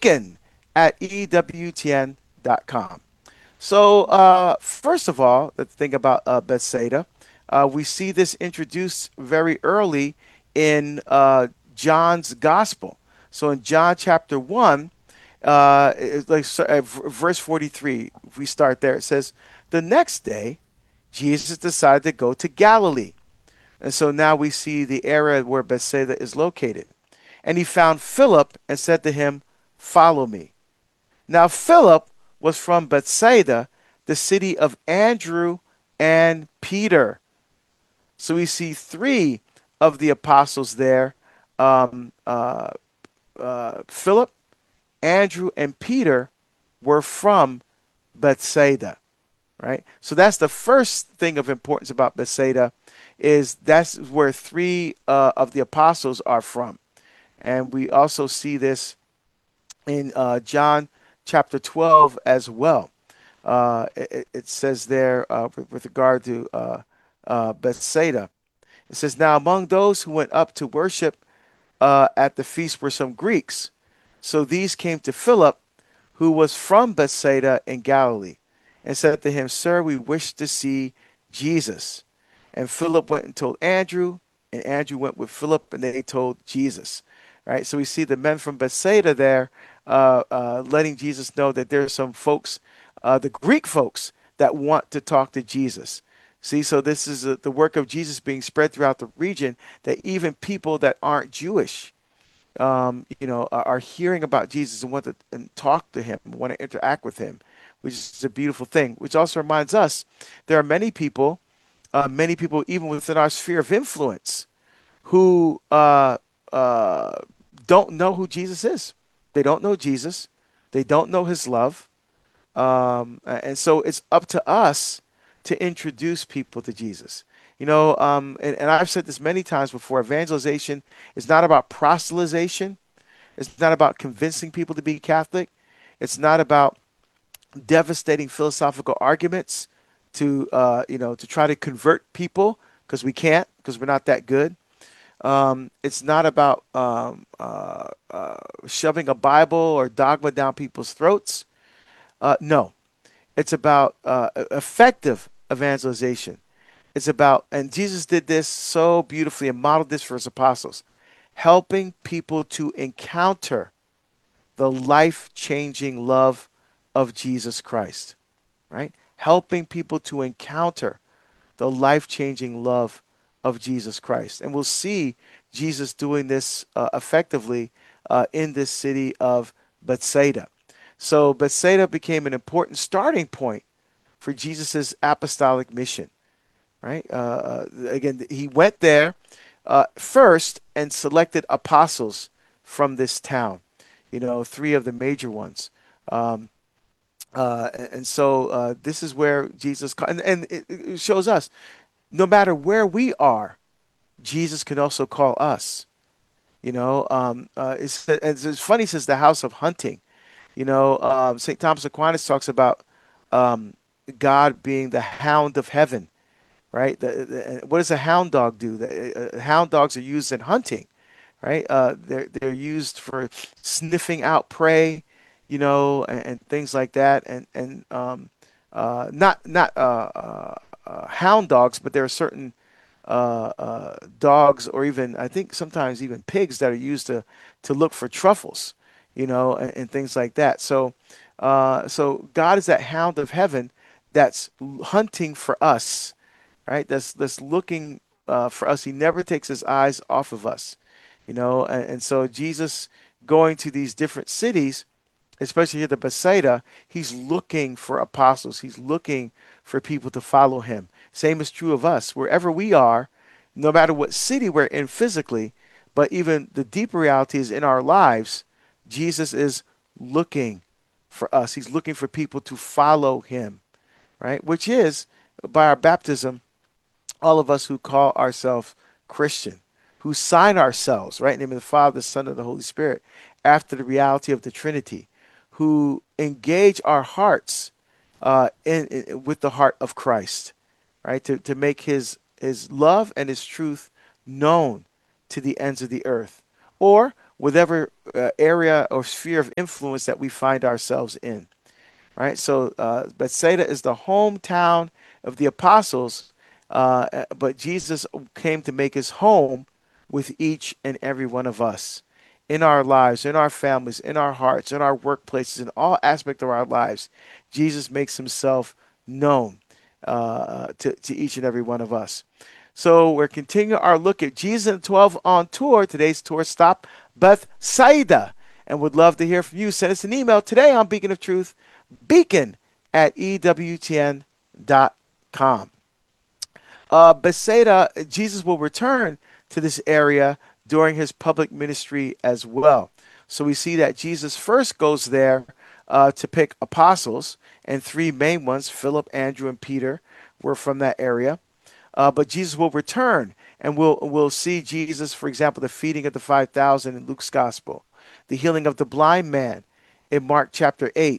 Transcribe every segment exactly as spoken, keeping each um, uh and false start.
deacon at E W T N dot com. So, uh, first of all, the thing about uh, Bethsaida, uh, we see this introduced very early in uh, John's gospel. So, in John chapter one, uh, it's like so- uh, v- verse forty-three, if we start there, it says, "The next day, Jesus decided to go to Galilee." And so now we see the area where Bethsaida is located. And he found Philip and said to him, "Follow me." Now, Philip was from Bethsaida, the city of Andrew and Peter. So we see three of the apostles there, um, uh, uh, Philip, Andrew, and Peter were from Bethsaida, right? So that's the first thing of importance about Bethsaida, is that's where three uh, of the apostles are from. And we also see this in uh, John chapter twelve as well. Uh, it, it says there uh, with, with regard to uh, uh, Bethsaida, it says, "Now among those who went up to worship uh, at the feast were some Greeks. So these came to Philip, who was from Bethsaida in Galilee, and said to him, 'Sir, we wish to see Jesus.' And Philip went and told Andrew, and Andrew went with Philip, and they told Jesus." Right? So we see the men from Bethsaida there uh, uh, letting Jesus know that there's some folks, uh, the Greek folks, that want to talk to Jesus. See, so this is uh the work of Jesus being spread throughout the region, that even people that aren't Jewish, um, you know, are, are hearing about Jesus and want to and talk to him, want to interact with him, which is a beautiful thing. Which also reminds us there are many people, uh, many people even within our sphere of influence, who uh, uh, don't know who Jesus is. They don't know Jesus. They don't know his love. Um, and so it's up to us to introduce people to Jesus. You know, um, and, and I've said this many times before, evangelization is not about proselytization. It's not about convincing people to be Catholic. It's not about devastating philosophical arguments to, uh, you know, to try to convert people, because we can't, because we're not that good. Um, it's not about um, uh, uh, shoving a Bible or dogma down people's throats. Uh, no, it's about uh, e- effective evangelization. It's about, and Jesus did this so beautifully and modeled this for his apostles, helping people to encounter the life changing love of Jesus Christ, right? Helping people to encounter the life changing love of Jesus Christ. And we'll see Jesus doing this uh, effectively uh, in this city of Bethsaida. So Bethsaida became an important starting point for Jesus's apostolic mission, right? Uh, uh, again, he went there uh, first and selected apostles from this town, you know, three of the major ones. Um, uh, and so uh, this is where Jesus, and, and it, it shows us no matter where we are, Jesus can also call us. You know, um, uh, it's, it's, it's funny, says the house of hunting. You know, um, Saint Thomas Aquinas talks about um, God being the hound of heaven, right? The, the, what does a hound dog do? The, uh, hound dogs are used in hunting, right? Uh, they're they're used for sniffing out prey, you know, and, and things like that. And and um, uh, not not uh, uh, uh, hound dogs, but there are certain uh, uh, dogs, or even I think sometimes even pigs, that are used to to look for truffles, you know, and, and things like that. So uh, so God is that hound of heaven that's hunting for us, right? That's that's looking uh, for us. He never takes his eyes off of us, you know. And, and so Jesus going to these different cities, especially here the Bethsaida, he's looking for apostles. He's looking for people to follow him. Same is true of us. Wherever we are, no matter what city we're in physically, but even the deeper reality is in our lives, Jesus is looking for us. He's looking for people to follow him, right? Which is, by our baptism, all of us who call ourselves Christian, who sign ourselves, right, in the name of the Father, the Son, and the Holy Spirit, after the reality of the Trinity, who engage our hearts uh, in, in with the heart of Christ, right, to, to make his his love and his truth known to the ends of the earth. Or whatever uh, area or sphere of influence that we find ourselves in. Right? So uh, Bethsaida is the hometown of the apostles, uh, uh, but Jesus came to make his home with each and every one of us in our lives, in our families, in our hearts, in our workplaces, in all aspects of our lives. Jesus makes himself known uh, to, to each and every one of us. So we're continuing our look at Jesus and the twelve on tour. Today's tour stop, Bethsaida. And would love to hear from you. Send us an email today on Beacon of Truth, beacon at E W T N dot com. Uh, Bethsaida, Jesus will return to this area during his public ministry as well. So we see that Jesus first goes there uh, to pick apostles, and three main ones, Philip, Andrew, and Peter, were from that area. Uh, but Jesus will return, and we'll, we'll see Jesus, for example, the feeding of the five thousand in Luke's gospel, the healing of the blind man in Mark chapter eight,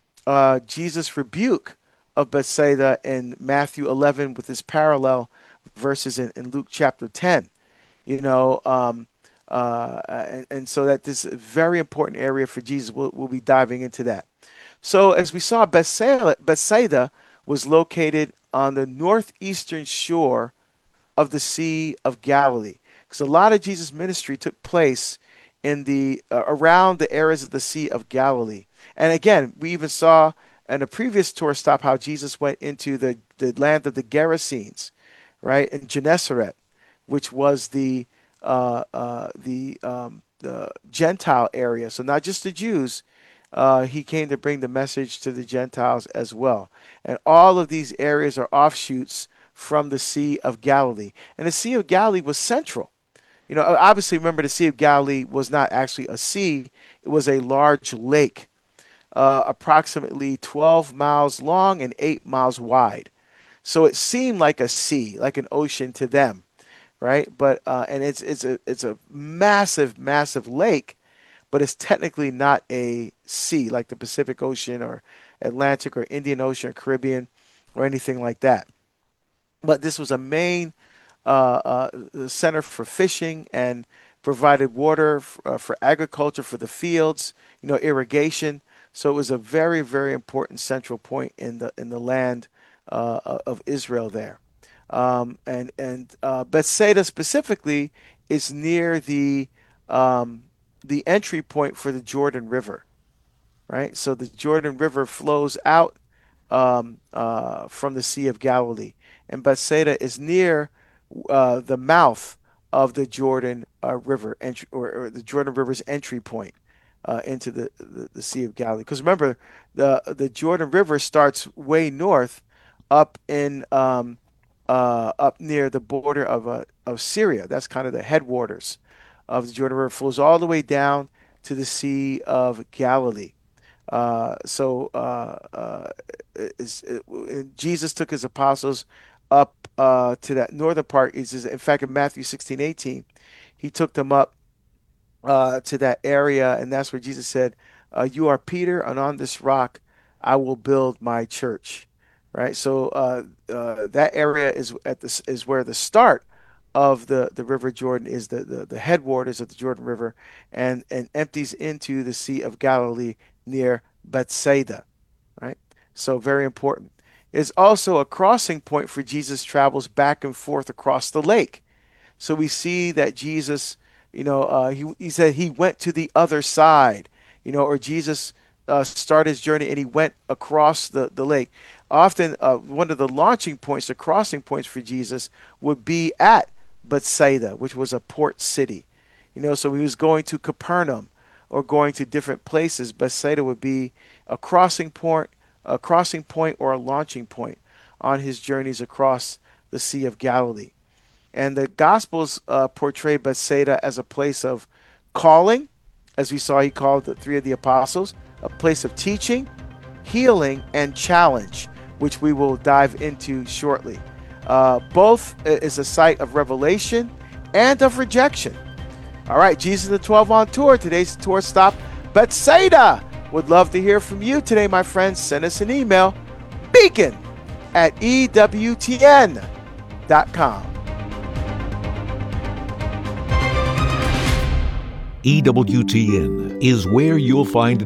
uh, Jesus' rebuke of Bethsaida in Matthew eleven with his parallel verses in, in Luke chapter ten. You know, um, uh, and, and so that this is a very important area for Jesus. We'll, we'll be diving into that. So as we saw, Bethsaida, Bethsaida was located on the northeastern shore of the Sea of Galilee, because a lot of Jesus' ministry took place in the uh, around the areas of the Sea of Galilee. And again, we even saw in a previous tour stop how Jesus went into the, the land of the Gerasenes, right, in Gennesaret, which was the uh, uh, the, um, the Gentile area. So not just the Jews, uh, he came to bring the message to the Gentiles as well. And all of these areas are offshoots from the Sea of Galilee. And the Sea of Galilee was central. You know, obviously, remember, the Sea of Galilee was not actually a sea. It was a large lake, uh, approximately twelve miles long and eight miles wide. So it seemed like a sea, like an ocean to them, right? But uh, and it's it's a it's a massive, massive lake, but it's technically not a sea like the Pacific Ocean or Atlantic or Indian Ocean or Caribbean or anything like that. But this was a main uh, uh, center for fishing and provided water f- uh, for agriculture, for the fields, you know, irrigation. So it was a very, very important central point in the in the land uh, of Israel there. Um, and and uh, Bethsaida specifically is near the um, the entry point for the Jordan River, right? So the Jordan River flows out um, uh, from the Sea of Galilee, and Bethsaida is near uh, the mouth of the Jordan uh, River entry, or, or the Jordan River's entry point uh, into the, the, the Sea of Galilee. Because remember, the the Jordan River starts way north, up in um, uh, up near the border of uh, of Syria. That's kind of the headwaters of the Jordan River. Flows all the way down to the Sea of Galilee. Uh, so uh, uh, is, it, Jesus took his apostles up uh, to that northern part. Is in fact in Matthew sixteen eighteen, he took them up uh, to that area, and that's where Jesus said, uh, "You are Peter, and on this rock I will build my church." Right. So uh, uh, that area is at this is where the start of the, the River Jordan is, the, the, the headwaters of the Jordan River, and, and empties into the Sea of Galilee near Bethsaida, right? So very important. It's also a crossing point for Jesus' travels back and forth across the lake. So we see that Jesus, you know, uh, he, he said he went to the other side, you know, or Jesus uh, started his journey and he went across the, the lake. Often uh, one of the launching points, the crossing points for Jesus would be at Bethsaida, which was a port city. You know, so he was going to Capernaum or going to different places. Bethsaida would be a crossing point, a crossing point or a launching point on his journeys across the Sea of Galilee. And the Gospels uh, portray Bethsaida as a place of calling, as we saw he called the three of the apostles, a place of teaching, healing, and challenge, which we will dive into shortly. Uh, both is a site of revelation and of rejection. All right, Jesus and the twelve on tour. Today's tour stop, Bethsaida. Would love to hear from you today, my friends. Send us an email, beacon at E W T N dot com. E W T N is where you'll find